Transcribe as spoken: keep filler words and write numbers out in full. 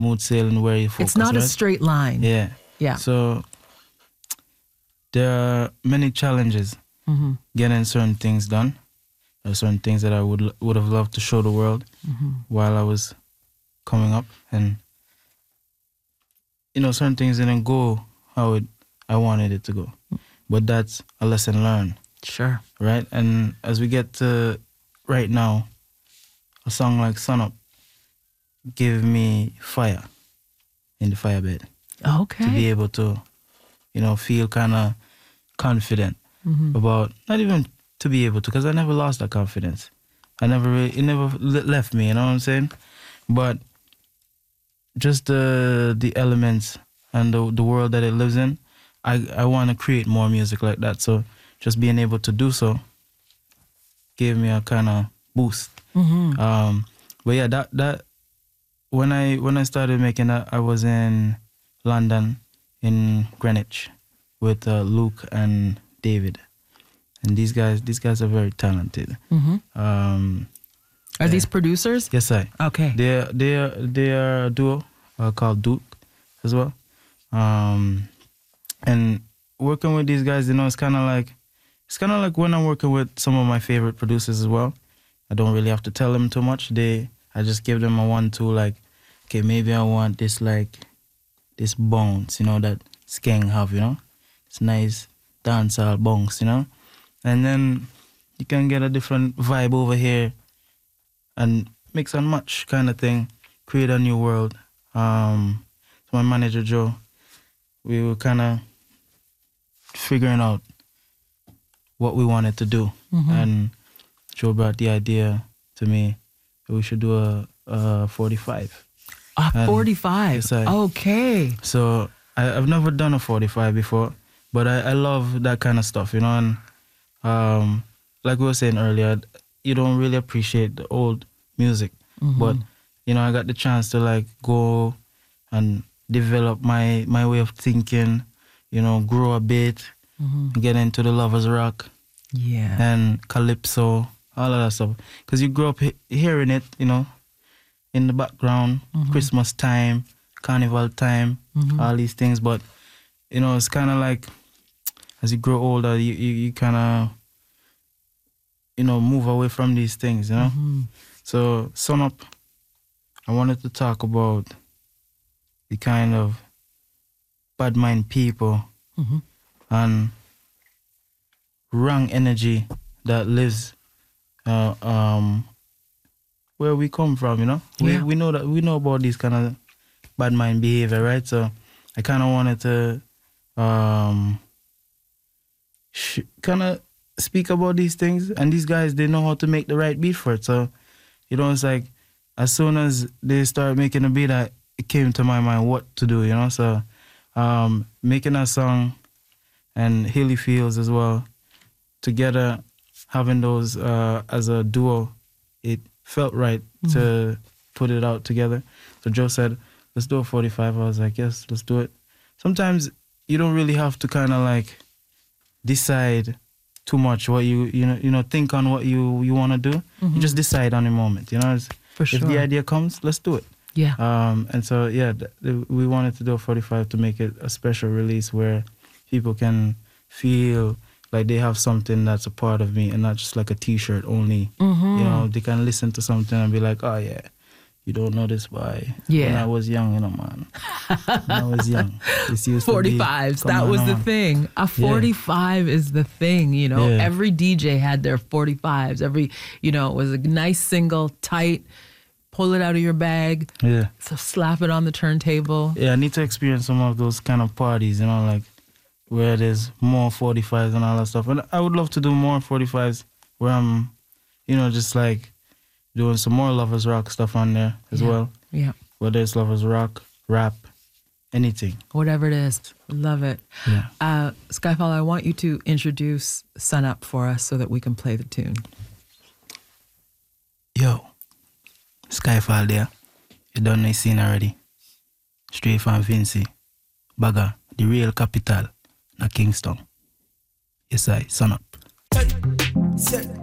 smooth sailing where you focus. It's not right? a straight line. Yeah. Yeah. So there are many challenges Mm-hmm. getting certain things done. There are certain things that I would would have loved to show the world Mm-hmm. while I was coming up, and you know, certain things didn't go how it I wanted it to go. But that's a lesson learned. Sure. Right? And as we get to right now, a song like Sun Up gave me fire in the firebed. Okay. To be able to, you know, feel kind of confident Mm-hmm. about, not even to be able to, because I never lost that confidence. I never really, it never le- left me, you know what I'm saying? But just the the elements and the, the world that it lives in, I, I want to create more music like that. So just being able to do so gave me a kind of boost. Mm-hmm. Um, but yeah, that that when I when I started making that, I was in London, in Greenwich, with uh, Luke and David, and these guys these guys are very talented. Mm-hmm. Um, Are yeah. these producers? Yes, I. Okay. They they are they are a duo uh, called Duke as well, um, and working with these guys, you know, it's kind of like it's kind of like when I'm working with some of my favorite producers as well. I don't really have to tell them too much. They I just give them a one two, like, okay, maybe I want this, like this bounce, you know, that Skeng have, you know, it's nice dancehall bounce, you know, and then you can get a different vibe over here and mix and match kind of thing, create a new world. Um, so my manager Joe, we were kind of figuring out what we wanted to do, Mm-hmm. and Joe brought the idea to me that we should do a, a forty-five. A And forty-five. yes, I- Okay. So I, I've never done a forty-five before, but I, I love that kind of stuff, you know. And um, like we were saying earlier, you don't really appreciate the old music, Mhm. but you know, I got the chance to like go and develop my my way of thinking, you know, grow a bit, Mhm. get into the lovers rock Yeah. and calypso, all of that stuff. Because you grow up he- hearing it, you know, in the background, Mhm. Christmas time, carnival time, Mhm. all these things. But, you know, it's kind of like, as you grow older, you, you, you kind of, you know, move away from these things, you know? Mhm. So, Sun Up, I wanted to talk about the kind of bad mind people Mhm. and wrong energy that lives uh, um, where we come from, you know? Yeah. We we know that we know about this kind of bad mind behavior, right? So I kind of wanted to um, sh- kind of speak about these things, and these guys, they know how to make the right beat for it. So, you know, it's like as soon as they start making a beat, I, it came to my mind what to do, you know? So um, making a song and Hilly Fields as well, together, having those uh, as a duo, it felt right Mhm. to put it out together. So Joe said, let's do a forty-five. I was like, yes, let's do it. Sometimes you don't really have to kind of like decide too much what you, you know, you know, think on what you, you want to do. Mhm. You just decide on the moment, you know. It's, For if sure. the idea comes, let's do it. Yeah. Um, and so, yeah, th- th- we wanted to do a forty-five to make it a special release where people can feel like they have something that's a part of me and not just like a T-shirt only. Mhm. You know, they can listen to something and be like, oh, yeah, you don't know this boy. Yeah. When I was young, you know, man. When I was young. This used to be- forty-fives. Come That on, was no, the man. thing. A forty-five is the thing, you know. Yeah. Every D J had their forty-fives. Every, you know, it was a nice single, tight, pull it out of your bag, Yeah. so slap it on the turntable. Yeah, I need to experience some of those kind of parties, you know, like where there's more forty-fives and all that stuff. And I would love to do more forty-fives where I'm, you know, just like doing some more Lovers Rock stuff on there as Yeah. well. Yeah. Whether it's Lovers Rock, rap, anything. Whatever it is. Love it. Yeah. Uh, Skyfall, I want you to introduce Sun Up for us so that we can play the tune. Yo, Skyfall there. You done my scene already. Straight from Vincy. Bagger, the real capital, na Kingston. Yes, I, Sun Up. Set.